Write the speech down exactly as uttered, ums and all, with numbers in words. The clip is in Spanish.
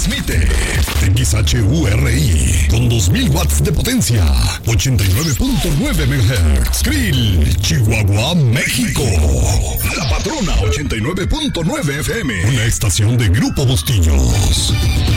Transmite X H U R I con dos mil watts de potencia, ochenta y nueve punto nueve megahertz. Krill, Chihuahua, México. La Patrona, ochenta y nueve punto nueve F M. Una estación de Grupo Bustillos.